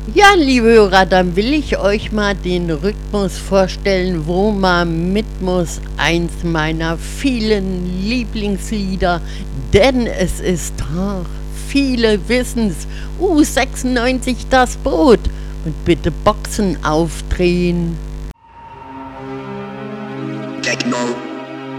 Ja, liebe Hörer, dann will ich euch mal den Rhythmus vorstellen, wo man mit muss. Eins meiner vielen Lieblingslieder, denn es ist, viele wissen's, U96 das Boot. Und bitte Boxen aufdrehen.